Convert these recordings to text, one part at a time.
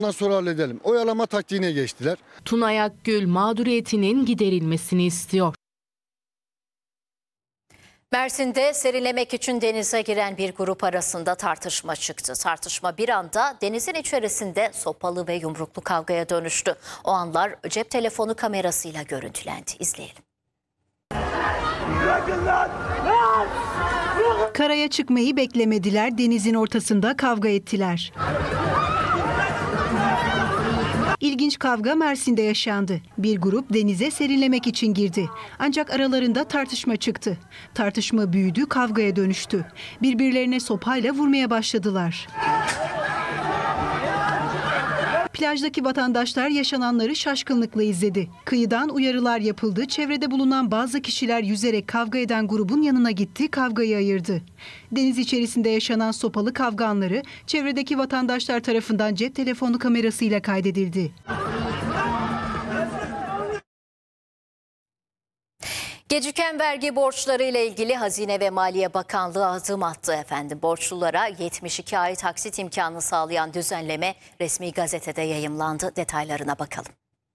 Ondan sonra halledelim. Oyalama taktiğine geçtiler. Tunay Akgül mağduriyetinin giderilmesini istiyor. Mersin'de serinlemek için denize giren bir grup arasında tartışma çıktı. Tartışma bir anda denizin içerisinde sopalı ve yumruklu kavgaya dönüştü. O anlar cep telefonu kamerasıyla görüntülendi. İzleyelim. Karaya çıkmayı beklemediler, denizin ortasında kavga ettiler. İlginç kavga Mersin'de yaşandı. Bir grup denize serinlemek için girdi. Ancak aralarında tartışma çıktı. Tartışma büyüdü, kavgaya dönüştü. Birbirlerine sopayla vurmaya başladılar. Plajdaki vatandaşlar yaşananları şaşkınlıkla izledi. Kıyıdan uyarılar yapıldı. Çevrede bulunan bazı kişiler yüzerek kavga eden grubun yanına gitti, kavgayı ayırdı. Deniz içerisinde yaşanan sopalı kavga anları çevredeki vatandaşlar tarafından cep telefonu kamerasıyla kaydedildi. Geciken vergi borçları ile ilgili Hazine ve Maliye Bakanlığı adım attı efendim. Borçlulara 72 ay taksit imkanı sağlayan düzenleme resmi gazetede yayımlandı. Detaylarına bakalım.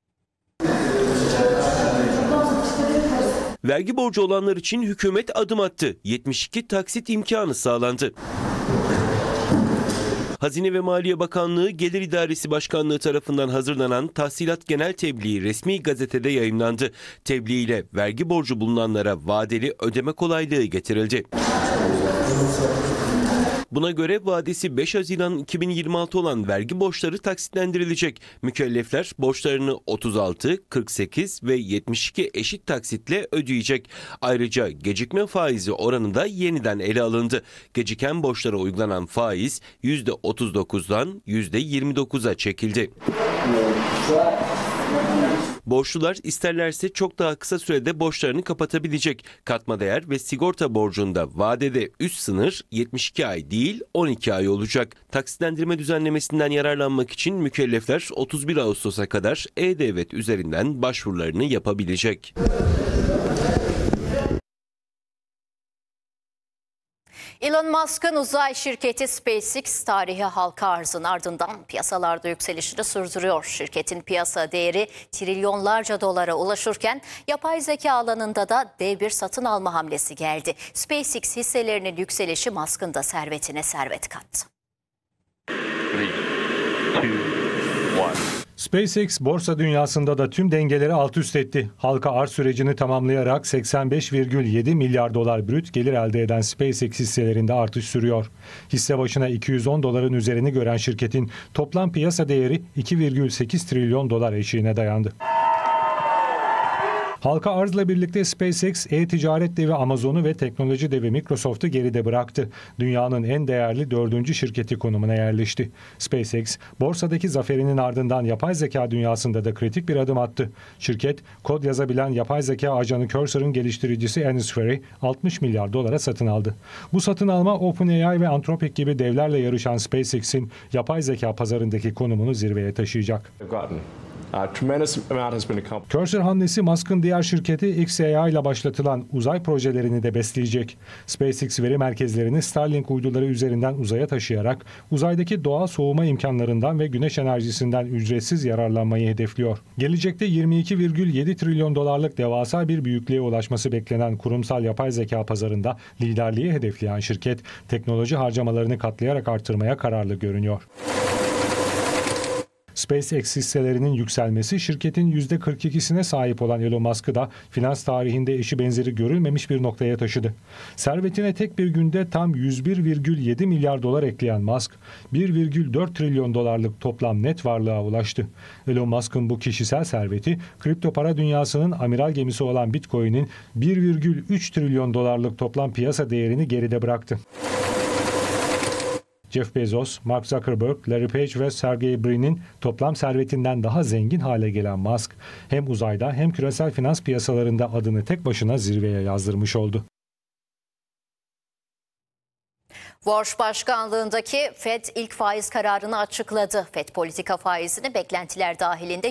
Vergi borcu olanlar için hükümet adım attı. 72 taksit imkanı sağlandı. Hazine ve Maliye Bakanlığı Gelir İdaresi Başkanlığı tarafından hazırlanan tahsilat genel tebliği resmi gazetede yayımlandı. Tebliğ ile vergi borcu bulunanlara vadeli ödeme kolaylığı getirildi. Buna göre vadesi 5 Haziran 2026 olan vergi borçları taksitlendirilecek. Mükellefler borçlarını 36, 48 ve 72 eşit taksitle ödeyecek. Ayrıca gecikme faizi oranı da yeniden ele alındı. Geciken borçlara uygulanan faiz %39'dan %29'a çekildi. Borçlular isterlerse çok daha kısa sürede borçlarını kapatabilecek. Katma değer ve sigorta borcunda vadede üst sınır 72 ay değil 12 ay olacak. Taksitlendirme düzenlemesinden yararlanmak için mükellefler 31 Ağustos'a kadar E-Devlet üzerinden başvurularını yapabilecek. Elon Musk'ın uzay şirketi SpaceX tarihi halka arzın ardından piyasalarda yükselişini sürdürüyor. Şirketin piyasa değeri trilyonlarca dolara ulaşırken yapay zeka alanında da dev bir satın alma hamlesi geldi. SpaceX hisselerinin yükselişi Musk'ın da servetine servet kattı. 3, 2, 1. SpaceX borsa dünyasında da tüm dengeleri alt üst etti. Halka arz sürecini tamamlayarak 85,7 milyar dolar brüt gelir elde eden SpaceX hisselerinde artış sürüyor. Hisse başına 210 doların üzerini gören şirketin toplam piyasa değeri 2,8 trilyon dolar eşiğine dayandı. Halka arzla birlikte SpaceX, e-ticaret devi Amazon'u ve teknoloji devi Microsoft'u geride bıraktı. Dünyanın en değerli 4. şirketi konumuna yerleşti. SpaceX, borsadaki zaferinin ardından yapay zeka dünyasında da kritik bir adım attı. Şirket, kod yazabilen yapay zeka ajanı Cursor'ın geliştiricisi Anispher'i 60 milyar dolara satın aldı. Bu satın alma OpenAI ve Anthropic gibi devlerle yarışan SpaceX'in yapay zeka pazarındaki konumunu zirveye taşıyacak. Cursor hamlesi Musk'ın diğer şirketi xAI ile başlatılan uzay projelerini de besleyecek. SpaceX veri merkezlerini Starlink uyduları üzerinden uzaya taşıyarak uzaydaki doğal soğuma imkanlarından ve güneş enerjisinden ücretsiz yararlanmayı hedefliyor. Gelecekte 22,7 trilyon dolarlık devasa bir büyüklüğe ulaşması beklenen kurumsal yapay zeka pazarında liderliği hedefleyen şirket teknoloji harcamalarını katlayarak artırmaya kararlı görünüyor. SpaceX hisselerinin yükselmesi şirketin %42'sine sahip olan Elon Musk'ı da finans tarihinde eşi benzeri görülmemiş bir noktaya taşıdı. Servetine tek bir günde tam 101,7 milyar dolar ekleyen Musk, 1,4 trilyon dolarlık toplam net varlığa ulaştı. Elon Musk'ın bu kişisel serveti, kripto para dünyasının amiral gemisi olan Bitcoin'in 1,3 trilyon dolarlık toplam piyasa değerini geride bıraktı. Jeff Bezos, Mark Zuckerberg, Larry Page ve Sergey Brin'in toplam servetinden daha zengin hale gelen Musk, hem uzayda hem küresel finans piyasalarında adını tek başına zirveye yazdırmış oldu. Walsh başkanlığındaki FED ilk faiz kararını açıkladı. FED politika faizini beklentiler dahilinde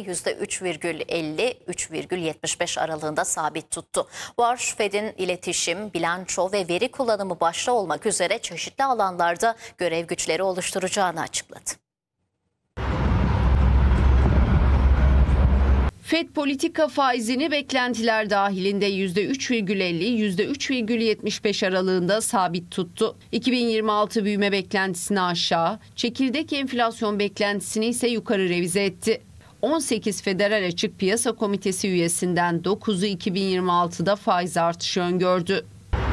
%3,50-3,75 aralığında sabit tuttu. Walsh, FED'in iletişim, bilanço ve veri kullanımı başta olmak üzere çeşitli alanlarda görev güçleri oluşturacağını açıkladı. Fed politika faizini beklentiler dahilinde %3,50-%3,75 aralığında sabit tuttu. 2026 büyüme beklentisini aşağı, çekirdek enflasyon beklentisini ise yukarı revize etti. 18 Federal Açık Piyasa Komitesi üyesinden 9'u 2026'da faiz artışı öngördü.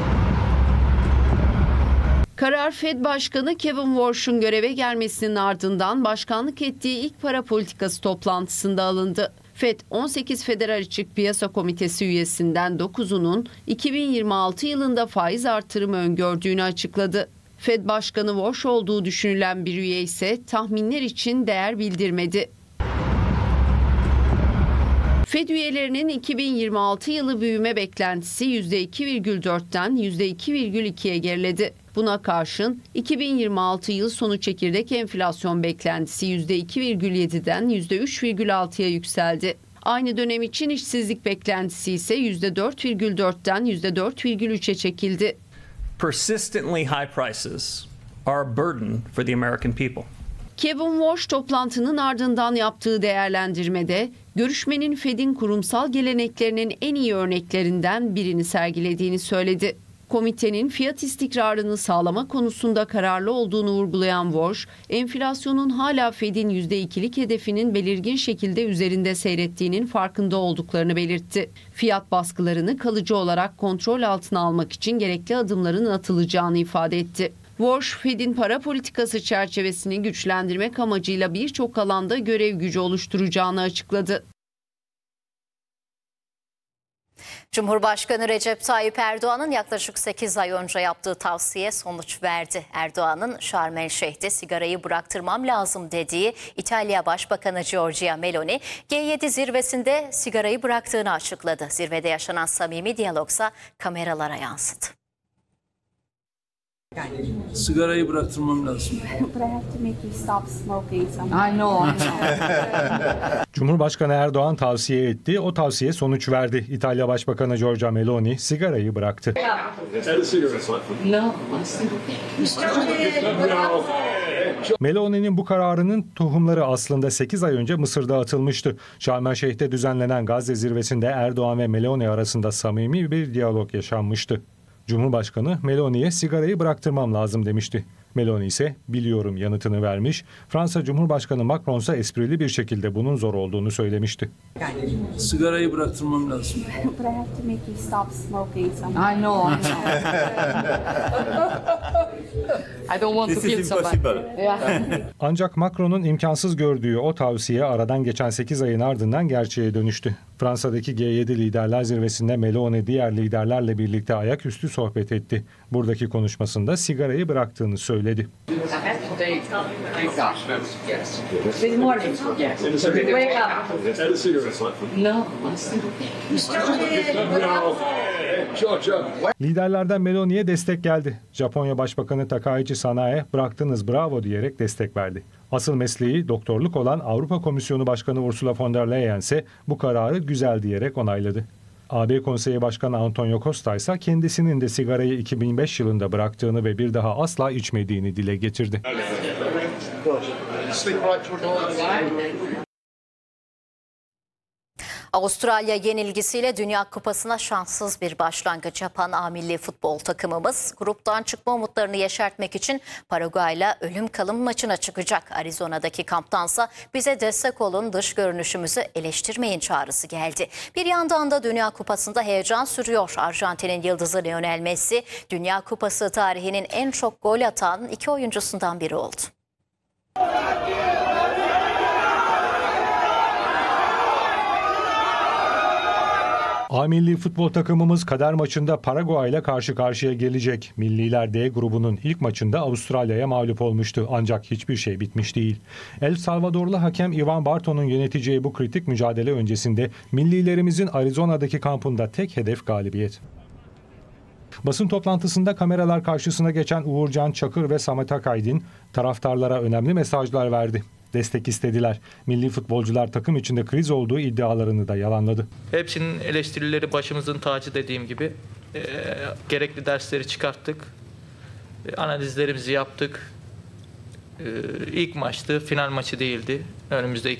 Karar Fed Başkanı Kevin Warsh'un göreve gelmesinin ardından başkanlık ettiği ilk para politikası toplantısında alındı. Fed 18 Federal Açık Piyasa Komitesi üyesinden 9'unun 2026 yılında faiz artırımı öngördüğünü açıkladı. Fed Başkanı Warsh olduğu düşünülen bir üye ise tahminler için değer bildirmedi. Fed üyelerinin 2026 yılı büyüme beklentisi %2,4'ten %2,2'ye geriledi. Buna karşın 2026 yıl sonu çekirdek enflasyon beklentisi %2,7'den %3,6'ya yükseldi. Aynı dönem için işsizlik beklentisi ise %4,4'ten %4,3'e çekildi. Persistently high prices are a burden for the American people. Kevin Warsh toplantının ardından yaptığı değerlendirmede görüşmenin Fed'in kurumsal geleneklerinin en iyi örneklerinden birini sergilediğini söyledi. Komitenin fiyat istikrarını sağlama konusunda kararlı olduğunu vurgulayan Warsh, enflasyonun hala Fed'in %2'lik hedefinin belirgin şekilde üzerinde seyrettiğinin farkında olduklarını belirtti. Fiyat baskılarını kalıcı olarak kontrol altına almak için gerekli adımların atılacağını ifade etti. Warsh, Fed'in para politikası çerçevesini güçlendirmek amacıyla birçok alanda görev gücü oluşturacağını açıkladı. Cumhurbaşkanı Recep Tayyip Erdoğan'ın yaklaşık 8 ay önce yaptığı tavsiye sonuç verdi. Erdoğan'ın Şarm El Şeyh'te sigarayı bıraktırmam lazım dediği İtalya Başbakanı Giorgia Meloni, G7 zirvesinde sigarayı bıraktığını açıkladı. Zirvede yaşanan samimi diyalogsa kameralara yansıdı. Sigarayı bıraktırmam lazım. Cumhurbaşkanı Erdoğan tavsiye etti, o tavsiye sonuç verdi. İtalya Başbakanı Giorgia Meloni sigarayı bıraktı. Meloni'nin bu kararının tohumları aslında 8 ay önce Mısır'da atılmıştı. Şarm El Şeyh'te düzenlenen Gazze zirvesinde Erdoğan ve Meloni arasında samimi bir diyalog yaşanmıştı. Cumhurbaşkanı Meloni'ye sigarayı bıraktırmam lazım demişti. Meloni ise biliyorum yanıtını vermiş. Fransa Cumhurbaşkanı Macron ise esprili bir şekilde bunun zor olduğunu söylemişti. Sigarayı bıraktırmam lazım. Ancak Macron'un imkansız gördüğü o tavsiye aradan geçen 8 ayın ardından gerçeğe dönüştü. Fransa'daki G7 Liderler Zirvesi'nde Meloni diğer liderlerle birlikte ayaküstü sohbet etti. Buradaki konuşmasında sigarayı bıraktığını söyledi. Liderlerden Meloni'ye destek geldi. Japonya Başbakanı Takaichi Sanae bıraktınız bravo diyerek destek verdi. Asıl mesleği doktorluk olan Avrupa Komisyonu Başkanı Ursula von der Leyen ise bu kararı güzel diyerek onayladı. AB Konseyi Başkanı Antonio Costa ise kendisinin de sigarayı 2005 yılında bıraktığını ve bir daha asla içmediğini dile getirdi. Avustralya yenilgisiyle Dünya Kupası'na şanssız bir başlangıç yapan A milli futbol takımımız gruptan çıkma umutlarını yeşertmek için Paraguay'la ölüm kalım maçına çıkacak. Arizona'daki kamptansa bize destek olun, dış görünüşümüzü eleştirmeyin çağrısı geldi. Bir yandan da Dünya Kupası'nda heyecan sürüyor. Arjantin'in yıldızı Lionel Messi, Dünya Kupası tarihinin en çok gol atan 2 oyuncusundan biri oldu. A milli futbol takımımız kader maçında Paraguay ile karşı karşıya gelecek. Milliler D grubunun ilk maçında Avustralya'ya mağlup olmuştu. Ancak hiçbir şey bitmiş değil. El Salvadorlu hakem Ivan Barton'un yöneteceği bu kritik mücadele öncesinde millilerimizin Arizona'daki kampında tek hedef galibiyet. Basın toplantısında kameralar karşısına geçen Uğurcan Çakır ve Samet Akaydin taraftarlara önemli mesajlar verdi. Destek istediler. Milli futbolcular takım içinde kriz olduğu iddialarını da yalanladı. Hepsinin eleştirileri başımızın tacı dediğim gibi. Gerekli dersleri çıkarttık. Analizlerimizi yaptık. İlk maçtı, final maçı değildi. Önümüzde 2